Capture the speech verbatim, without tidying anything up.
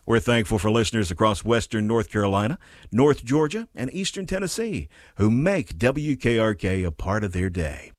We're thankful for listeners across western North Carolina, North Georgia, and eastern Tennessee who make W K R K a part of their day.